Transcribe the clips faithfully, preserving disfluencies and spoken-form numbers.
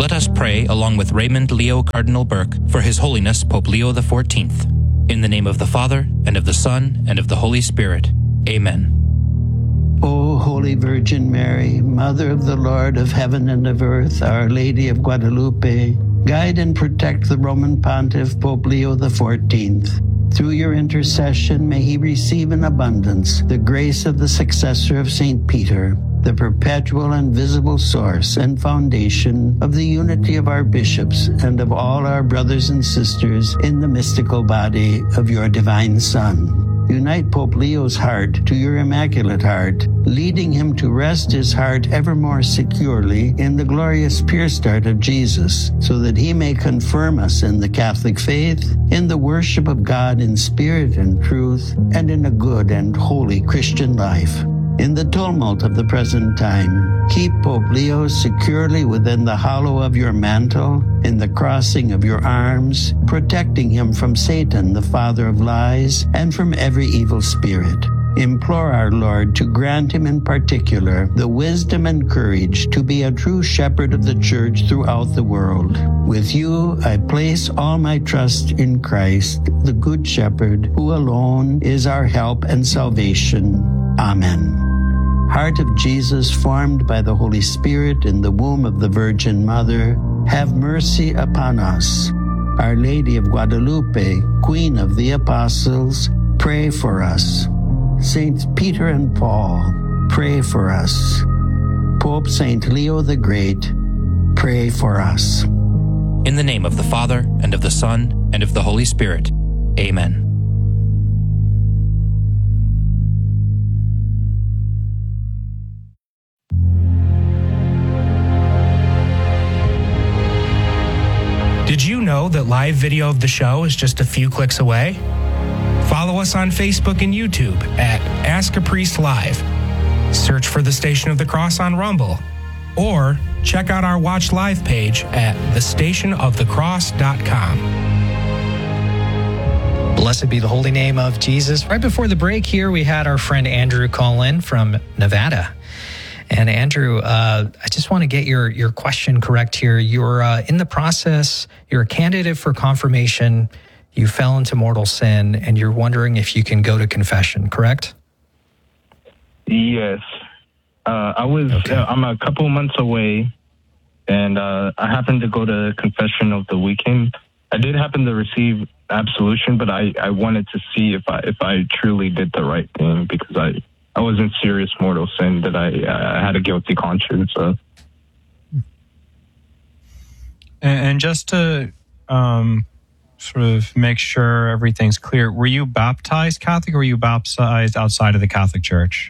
Let us pray along with Raymond Leo Cardinal Burke for His Holiness Pope Leo the fourteenth. In the name of the Father, and of the Son, and of the Holy Spirit. Amen. O Holy Virgin Mary, Mother of the Lord of heaven and of earth, Our Lady of Guadalupe, guide and protect the Roman Pontiff Pope Leo the fourteenth. Through your intercession, may he receive in abundance the grace of the successor of Saint Peter, the perpetual and visible source and foundation of the unity of our bishops and of all our brothers and sisters in the mystical body of your divine Son. Unite Pope Leo's heart to your immaculate heart, leading him to rest his heart ever more securely in the glorious pure start of Jesus, so that he may confirm us in the Catholic faith, in the worship of God in spirit and truth, and in a good and holy Christian life. In the tumult of the present time, keep Pope Leo securely within the hollow of your mantle, in the crossing of your arms, protecting him from Satan, the father of lies, and from every evil spirit. Implore our Lord to grant him in particular the wisdom and courage to be a true shepherd of the Church throughout the world. With you, I place all my trust in Christ, the Good Shepherd, who alone is our help and salvation. Amen. Heart of Jesus, formed by the Holy Spirit in the womb of the Virgin Mother, have mercy upon us. Our Lady of Guadalupe, Queen of the Apostles, pray for us. Saints Peter and Paul, pray for us. Pope Saint Leo the Great, pray for us. In the name of the Father, and of the Son, and of the Holy Spirit. Amen. Did you know that live video of the show is just a few clicks away? Follow us on Facebook and YouTube at Ask a Priest Live. Search for the Station of the Cross on Rumble. Or check out our Watch Live page at the station of the cross dot com. Blessed be the holy name of Jesus. Right before the break here, we had our friend Andrew call in from Nevada. And Andrew, uh, I just want to get your, your question correct here. You're uh, in the process, you're a candidate for confirmation, you fell into mortal sin, and you're wondering if you can go to confession, correct? Yes. Uh, I was, okay. uh, I'm a couple months away, and uh, I happened to go to confession of the weekend. I did happen to receive absolution, but I, I wanted to see if I if I truly did the right thing, because I... I was in serious mortal sin that I, I had a guilty conscience of. And just to um, sort of make sure everything's clear, were you baptized Catholic or were you baptized outside of the Catholic Church?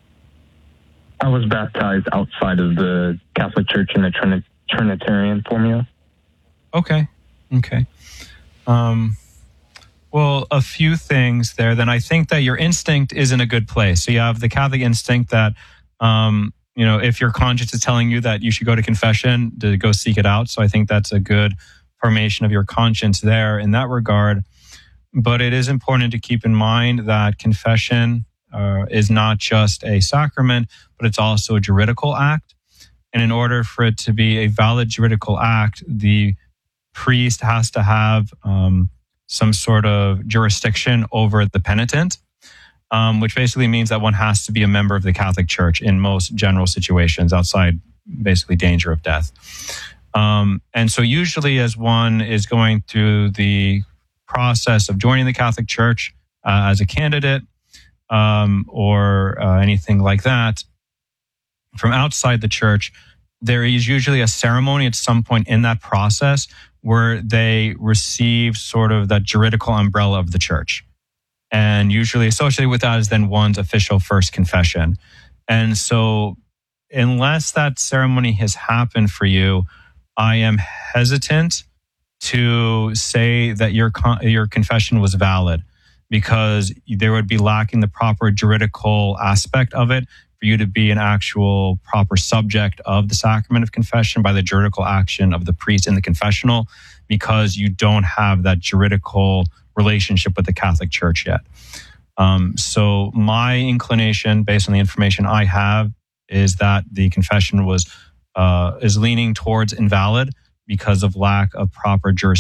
I was baptized outside of the Catholic Church in the Trini- Trinitarian formula. Okay, okay. Um Well, a few things there. Then I think that your instinct is in a good place. So you have the Catholic instinct that, um, you know, if your conscience is telling you that you should go to confession, to go seek it out. So I think that's a good formation of your conscience there in that regard. But it is important to keep in mind that confession uh, is not just a sacrament, but it's also a juridical act. And in order for it to be a valid juridical act, the priest has to have um, some sort of jurisdiction over the penitent, um, which basically means that one has to be a member of the Catholic Church in most general situations outside basically danger of death. Um, and so usually as one is going through the process of joining the Catholic Church uh, as a candidate um, or uh, anything like that, from outside the church, there is usually a ceremony at some point in that process where they receive sort of that juridical umbrella of the church. And usually associated with that is then one's official first confession. And so unless that ceremony has happened for you, I am hesitant to say that your con- your confession was valid, because there would be lacking the proper juridical aspect of it for you to be an actual proper subject of the sacrament of confession by the juridical action of the priest in the confessional, because you don't have that juridical relationship with the Catholic Church yet. Um, so my inclination, based on the information I have, is that the confession was uh, is leaning towards invalid. because of lack of proper jurisdiction.